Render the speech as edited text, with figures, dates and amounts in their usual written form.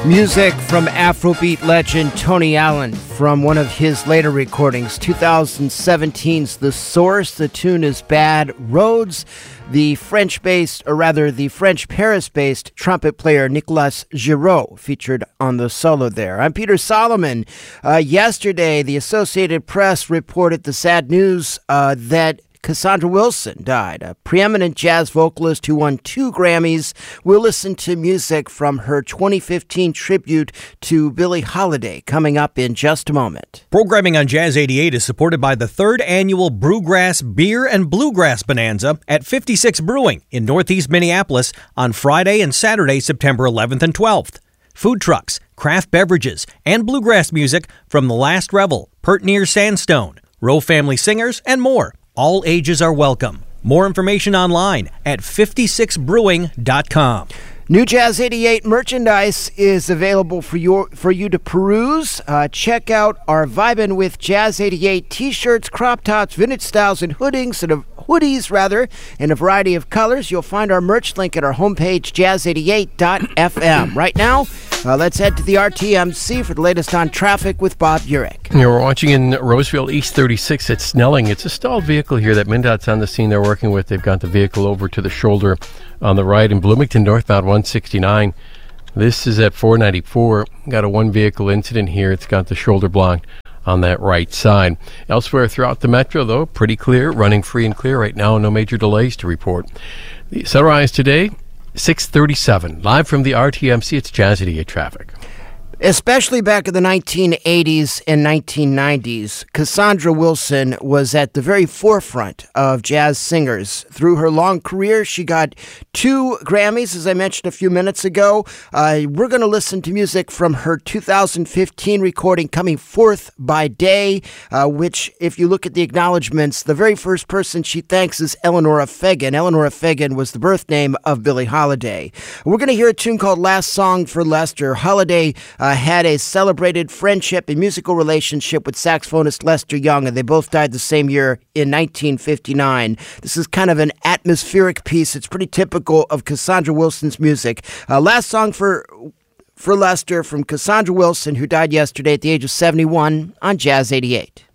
Music from Afrobeat legend Tony Allen from one of his later recordings, 2017's The Source. The tune is Bad Roads. The French Paris-based trumpet player Nicolas Giraud featured on the solo there. I'm Peter Solomon. Yesterday, the Associated Press reported the sad news that Cassandra Wilson died, a preeminent jazz vocalist who won 2 Grammys. We'll listen to music from her 2015 tribute to Billie Holiday coming up in just a moment. Programming on Jazz 88 is supported by the 3rd annual Brewgrass Beer and Bluegrass Bonanza at 56 Brewing in Northeast Minneapolis on Friday and Saturday, September 11th and 12th. Food trucks, craft beverages, and bluegrass music from The Last Revel, Pert Near Sandstone, Rowe Family Singers, and more. All ages are welcome. More information online at 56brewing.com. New Jazz 88 merchandise is available for you to peruse. Check out our Vibin' with Jazz 88 t-shirts, crop tops, vintage styles, and hoodies, in a variety of colors. You'll find our merch link at our homepage, jazz88.fm. Right now, let's head to the RTMC for the latest on traffic with Bob Urich. We're watching in Roseville, East 36 at Snelling. It's a stalled vehicle here that MnDOT's on the scene they're working with. They've got the vehicle over to the shoulder on the right. In Bloomington, northbound 169. This is at 494. Got a one-vehicle incident here. It's got the shoulder blocked on that right side. Elsewhere throughout the metro, though, pretty clear, running free and clear right now. No major delays to report. The sunrise today, 6:37. Live from the RTMC, it's Jazz 88 traffic. Especially back in the 1980s and 1990s, Cassandra Wilson was at the very forefront of jazz singers. Through her long career, she got 2 Grammys, as I mentioned a few minutes ago. We're going to listen to music from her 2015 recording, Coming Forth by Day, which, if you look at the acknowledgments, the very first person she thanks is Eleonora Fagan. Eleonora Fagan was the birth name of Billie Holiday. We're going to hear a tune called Last Song for Lester. Holiday had a celebrated friendship and musical relationship with saxophonist Lester Young, and they both died the same year in 1959. This is kind of an atmospheric piece. It's pretty typical of Cassandra Wilson's music. Last song for Lester from Cassandra Wilson, who died yesterday at the age of 71 on Jazz 88.